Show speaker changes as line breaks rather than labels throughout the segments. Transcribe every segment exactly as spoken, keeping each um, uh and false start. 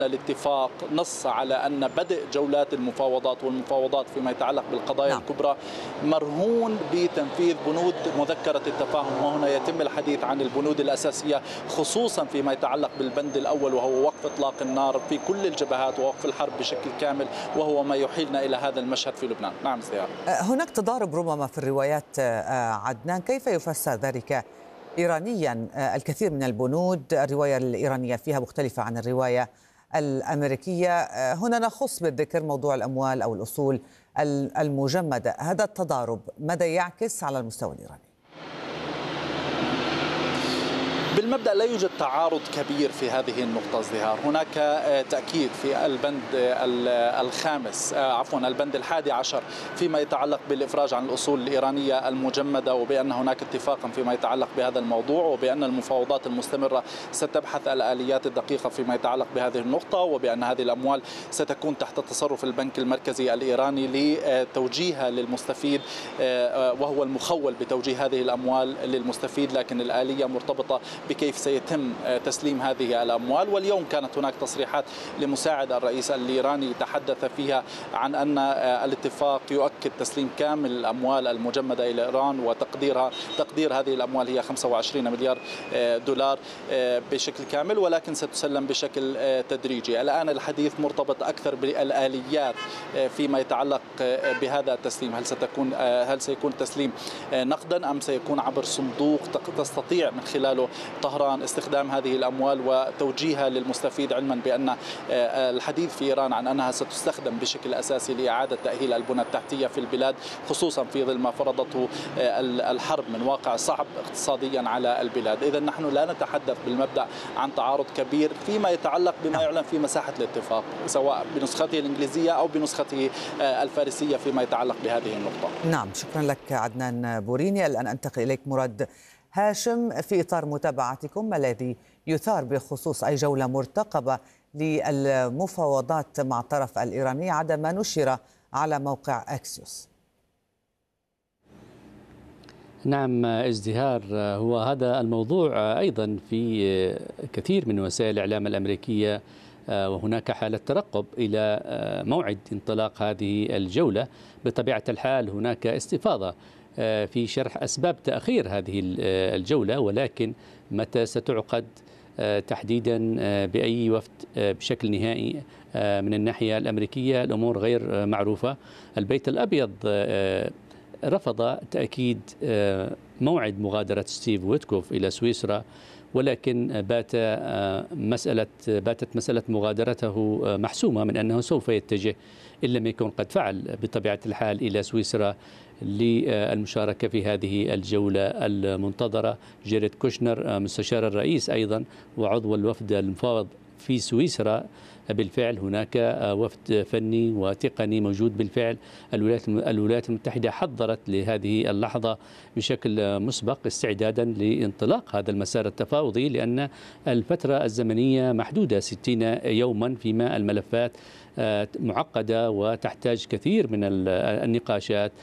الاتفاق نص على أن بدء جولات المفاوضات والمفاوضات فيما يتعلق بالقضايا
نعم.
الكبرى مرهون بتنفيذ بنود مذكرة التفاهم، وهنا يتم الحديث عن البنود الأساسية خصوصا فيما يتعلق بالبند الأول وهو وقف إطلاق النار في كل الجبهات ووقف الحرب بشكل كامل، وهو ما يحيلنا إلى هذا المشهد في لبنان. نعم زيار.
هناك تضارب ربما في الروايات عدنان، كيف يفسر ذلك إيرانيا؟ الكثير من البنود الرواية الإيرانية فيها مختلفة عن الرواية الأمريكية. هنا نخص بالذكر موضوع الأموال أو الأصول المجمدة. هذا التضارب ماذا يعكس على المستوى الإيراني؟
بالمبدأ لا يوجد تعارض كبير في هذه النقطة ازدهار. هناك تأكيد في البند الخامس عفوا البند الحادي عشر فيما يتعلق بالإفراج عن الأصول الإيرانية المجمدة، وبأن هناك اتفاقا فيما يتعلق بهذا الموضوع، وبأن المفاوضات المستمرة ستبحث الآليات الدقيقة فيما يتعلق بهذه النقطة، وبأن هذه الأموال ستكون تحت تصرف البنك المركزي الإيراني لتوجيهها للمستفيد، وهو المخول بتوجيه هذه الأموال للمستفيد، لكن الآلية مرتبطة بكيف سيتم تسليم هذه الأموال. واليوم كانت هناك تصريحات لمساعد الرئيس الإيراني تحدث فيها عن أن الاتفاق يؤكد تسليم كامل الأموال المجمدة إلى إيران، وتقديرها تقدير هذه الأموال هي خمسة وعشرين مليار دولار بشكل كامل، ولكن ستسلم بشكل تدريجي. الآن الحديث مرتبط أكثر بالآليات فيما يتعلق بهذا التسليم. هل ستكون هل سيكون تسليم نقدا أم سيكون عبر صندوق تستطيع من خلاله طهران استخدام هذه الأموال وتوجيهها للمستفيد، علما بأن الحديث في إيران عن أنها ستستخدم بشكل أساسي لإعادة تأهيل البنى التحتية في البلاد، خصوصا في ظل ما فرضته الحرب من واقع صعب اقتصاديا على البلاد. إذا نحن لا نتحدث بالمبدأ عن تعارض كبير فيما يتعلق بما يعلن في مساحة الاتفاق، سواء بنسخته الإنجليزية أو بنسخته الفارسية فيما يتعلق بهذه النقطة.
نعم، شكرا لك عدنان بوريني. الآن أنتقل إليك مراد هاشم. في إطار متابعتكم ما الذي يثار بخصوص أي جولة مرتقبة للمفاوضات مع الطرف الإيراني عدا ما نشر على موقع أكسيوس؟
نعم ازدهار، هو هذا الموضوع أيضا في كثير من وسائل الإعلام الأمريكية، وهناك حالة ترقب إلى موعد انطلاق هذه الجولة. بطبيعة الحال هناك استفاضة في شرح أسباب تأخير هذه الجولة، ولكن متى ستعقد تحديدا بأي وفد بشكل نهائي من الناحية الأمريكية الأمور غير معروفة. البيت الأبيض رفض تأكيد موعد مغادرة ستيف ويتكوف إلى سويسرا، ولكن بات مسألة باتت مسألة مغادرته محسومة من أنه سوف يتجه إن لم يكن قد فعل بطبيعة الحال إلى سويسرا للمشاركة في هذه الجولة المنتظرة. جيريد كوشنر مستشار الرئيس أيضا وعضو الوفد المفاوض في سويسرا، بالفعل هناك وفد فني وتقني موجود بالفعل. الولايات الولايات المتحدة حضرت لهذه اللحظة بشكل مسبق استعدادا لانطلاق هذا المسار التفاوضي، لأن الفترة الزمنية محدودة ستين يوما، فيما الملفات معقدة وتحتاج كثير من النقاشات،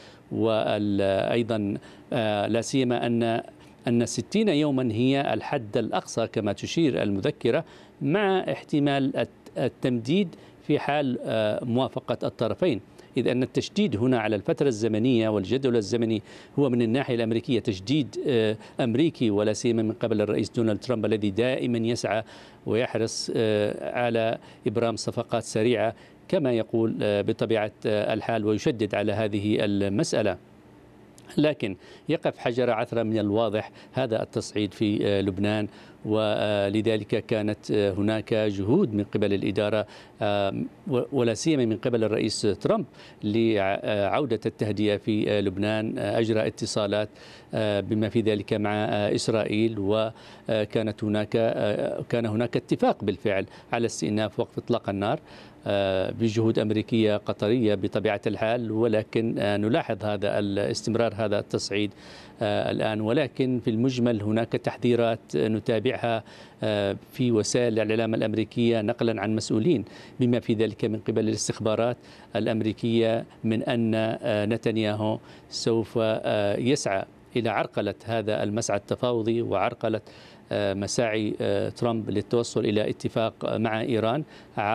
وأيضا لا سيما أن أن ستين يوما هي الحد الأقصى كما تشير المذكرة، مع احتمال التمديد في حال موافقة الطرفين، إذ أن التشديد هنا على الفترة الزمنية والجدول الزمني هو من الناحية الأمريكية تشديد أمريكي، ولا سيما من قبل الرئيس دونالد ترامب الذي دائما يسعى ويحرص على إبرام صفقات سريعة كما يقول بطبيعة الحال، ويشدد على هذه المسألة. لكن يقف حجر عثرة من الواضح هذا التصعيد في لبنان، ولذلك كانت هناك جهود من قبل الإدارة ولا سيما من قبل الرئيس ترامب لعودة التهدئة في لبنان. أجرى اتصالات بما في ذلك مع إسرائيل، وكانت هناك كان هناك اتفاق بالفعل على استئناف وقف إطلاق النار بجهود أمريكية قطرية بطبيعة الحال، ولكن نلاحظ هذا الاستمرار هذا التصعيد الآن. ولكن في المجمل هناك تحذيرات نتابعها في وسائل الإعلام الأمريكية نقلا عن مسؤولين بما في ذلك من قبل الاستخبارات الأمريكية من أن نتنياهو سوف يسعى إلى عرقلة هذا المسعى التفاوضي وعرقلة مساعي ترامب للتوصل إلى اتفاق مع إيران.